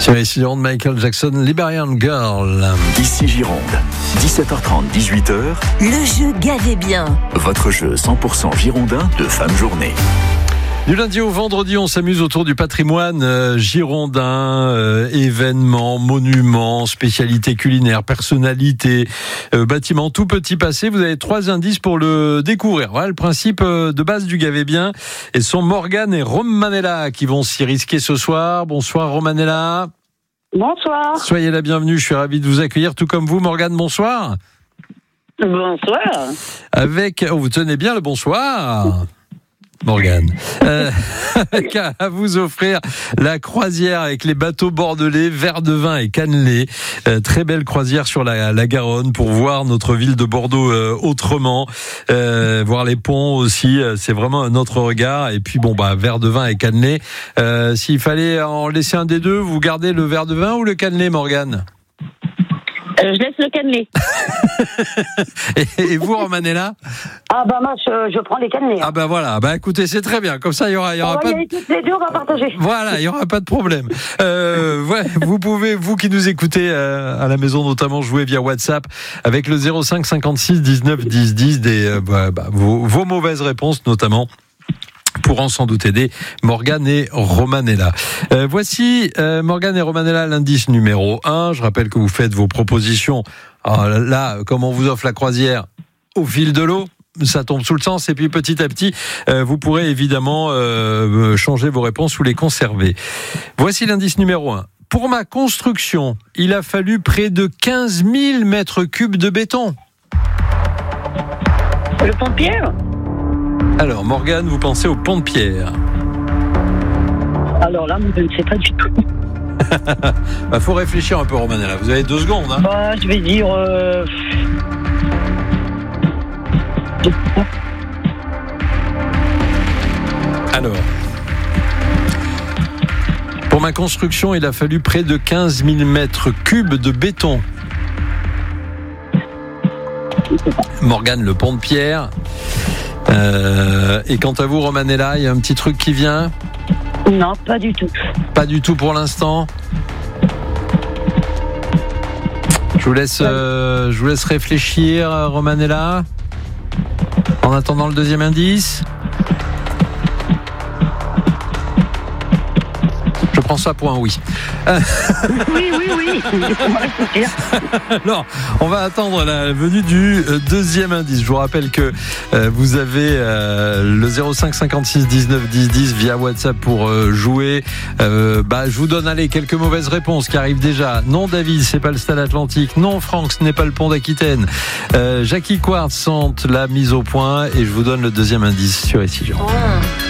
Thierry Gironde, Michael Jackson, Liberian Girl. Ici Gironde, 17h30, 18h. Le jeu Gavez bien. Votre jeu 100% girondin de fin de journée. Du lundi au vendredi, on s'amuse autour du patrimoine girondin, événements, monuments, spécialités culinaires, personnalités, bâtiments, tout petit passé. Vous avez 3 indices pour le découvrir. Voilà le principe de base du Gavez bien. Et ce sont Morgane et Romanella qui vont s'y risquer ce soir. Bonsoir Romanella. Bonsoir. Soyez la bienvenue, je suis ravi de vous accueillir, tout comme vous Morgane, bonsoir. Bonsoir. Vous tenez bien le bonsoir Morgane, à vous offrir la croisière avec les bateaux bordelais, verre de vin et cannelé. Très belle croisière sur la Garonne pour voir notre ville de Bordeaux autrement, voir les ponts aussi. C'est vraiment un autre regard. Et puis verre de vin et cannelé. S'il fallait en laisser un des deux, vous gardez le verre de vin ou le cannelé, Morgane ? Je laisse le cannelé. Et vous, Romanella ? Moi, je prends les cannelés. Voilà. Écoutez, c'est très bien. Comme ça, il y aura pas. On va y aller toutes les deux, on va partager. Voilà, il y aura pas de problème. Vous pouvez, vous qui nous écoutez à la maison, notamment jouer via WhatsApp avec le 05 56 19 10 10 vos mauvaises réponses, notamment. Pourront sans doute aider Morgane et Romanella. Voici Morgane et Romanella, l'indice numéro 1. Je rappelle que vous faites vos propositions. Là, comme on vous offre la croisière au fil de l'eau, ça tombe sous le sens. Et puis petit à petit, vous pourrez évidemment changer vos réponses ou les conserver. Voici l'indice numéro 1. Pour ma construction, il a fallu près de 15 000 mètres cubes de béton. Le pont de Pierre ? Alors, Morgane, vous pensez au pont de Pierre ? Alors là, je ne sais pas du tout. Faut réfléchir un peu, Romanella. Vous avez 2 secondes. Je vais dire... Alors, pour ma construction, il a fallu près de 15 000 mètres cubes de béton. Morgane, le pont de Pierre. Et quant à vous, Romanella, il y a un petit truc qui vient ? Non, pas du tout. Pas du tout pour l'instant. Je vous laisse réfléchir, Romanella. En attendant le deuxième indice. Je prends ça pour un oui. Oui. Alors, on va attendre la venue du deuxième indice. Je vous rappelle que vous avez le 05 56 19 10 10 via WhatsApp pour jouer. Je vous donne quelques mauvaises réponses qui arrivent déjà. Non, David, c'est pas le Stade Atlantique. Non, Franck, ce n'est pas le pont d'Aquitaine. Jackie Quartz sente la mise au point et je vous donne le deuxième indice sur Ici Gironde.